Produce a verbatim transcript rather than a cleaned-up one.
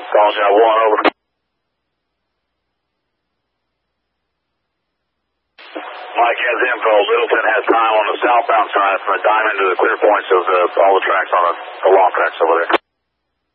Call job one, over. Mike has info. Littleton has time on the southbound side from the diamond to the clear points of the, all the tracks on the, the long tracks over there.